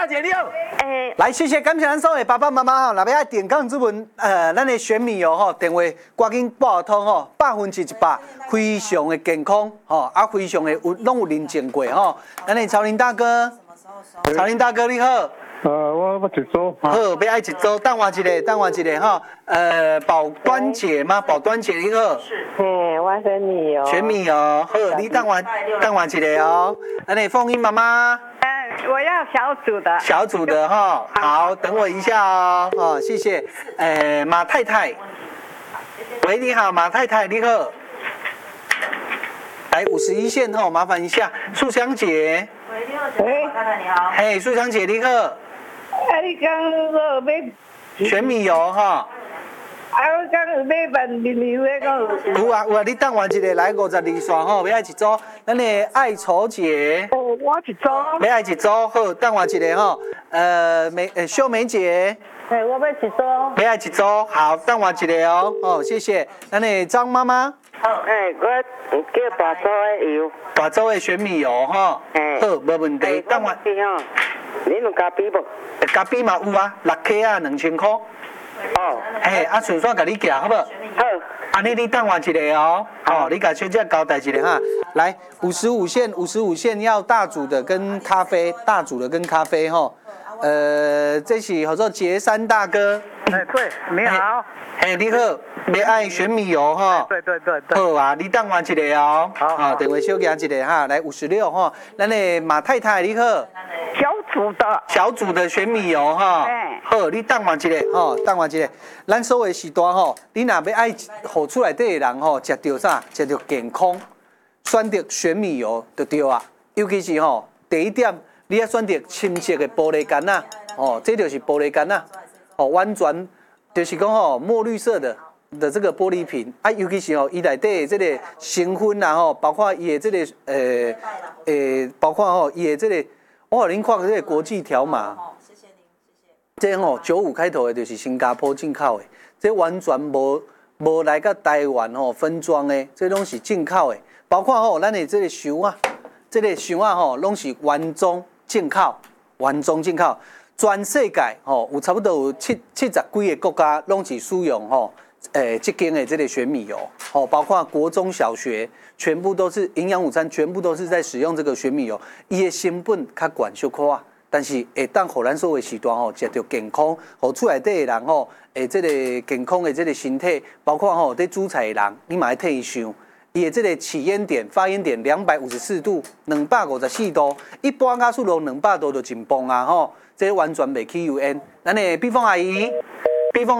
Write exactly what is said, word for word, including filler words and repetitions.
小姐你好。 诶， 来，谢谢，感谢咱所有爸爸妈妈吼，若要爱点杠之文，呃，咱的选米哦吼，电话赶紧拨通吼，百分之一百，非常的健康吼，啊，非常的有拢有认证过吼。咱的曹林大哥，曹林大哥你好。 呃，我要一组。 好，要爱一组，等我一下，等我一下哈。呃，保端姐吗？保端姐你好。 嘿，我选米哦。 选米哦，好，你等我，等我一下哦。咱的凤英妈妈。 呃，我要小组的。 小组的哈，好，等我一下哦，哦，谢谢。呃，马太太，喂，你好，马太太，你好。来五十一线哈，麻烦一下，素香姐。 喂，你好，马太太你好。 嘿，素香姐你好。 啊，你讲说要选米油哈。 啊，我讲有买万面油的讲。 有啊有啊，你等我一下，来五十二线吼，要爱一组。咱的爱愁姐。 哦，我一组。 要爱一组，好，等我一下吼。呃，美呃秀梅姐。 嘿，我要一组。 要爱一组，好，等我一下哦。哦，谢谢。咱的张妈妈。 好，哎，我叫大组的油。 大组的选米油哈。 嘿。 好，无问题。等我。 你有咖啡无？ 咖啡嘛有啊，六克啊，两千块。 哦。 嘿，啊，顺续甲你寄好不好？ 好。 安尼你等我一下哦。哦，你甲小姐交代一下哈。来，五十五线，五十五线要大煮的跟咖啡，大煮的跟咖啡哈。呃，这是合作杰山大哥。 哎，对，你好。 嘿，你好，要爱选米油哈。 对对对对。 好啊，你等我一下哦。 好。 好，电话小姐一下哈，来五十六哈，咱的马太太你好。 小组的。 小组的选米油哈。 哎。 好，你等我一下吼，等我一下。咱所有时段吼，你若要爱互厝内底的人吼，食到啥？食到健康，选择选米油就对啊。尤其是吼，第一点，你要选择清澈的玻璃干呐，哦，这就是玻璃干呐，哦，完全就是讲吼墨绿色的的这个玻璃瓶啊，尤其是吼伊内底的这个成分啦吼，包括伊的这个呃呃，包括吼伊的这个，我给恁看这个国际条码。这吼九五开头的，就是新加坡进口的，这完全无无来个台湾吼分装的，这拢是进口的。包括吼咱的这个箱啊，这个箱啊吼，拢是原装进口，原装进口。全世界吼有差不多有七七十几个国家拢是使用吼，诶，这间的这个选米油，吼，包括国中小学，全部都是营养午餐，全部都是在使用这个选米油，伊的成本较悬小可啊。但是会当互咱所有时段吼，食到健康，互厝内底的人吼，诶，这个健康的这个身体，包括吼在煮菜的人，你嘛要替伊想，伊的这个起烟点、发烟点两百五十四度、两百五十四度，一般加速度两百度就真棒啊吼，这完全袂起油烟。咱的碧凤阿姨，碧凤。